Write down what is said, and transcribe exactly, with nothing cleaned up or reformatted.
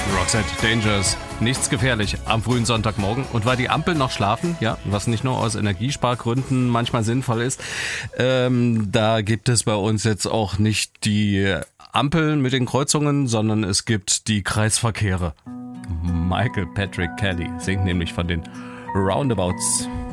Roxette Dangers, nichts gefährlich am frühen Sonntagmorgen. Und weil die Ampeln noch schlafen, ja, was nicht nur aus Energiespargründen manchmal sinnvoll ist, ähm, da gibt es bei uns jetzt auch nicht die Ampeln mit den Kreuzungen, sondern es gibt die Kreisverkehre. Michael Patrick Kelly singt nämlich von den Roundabouts.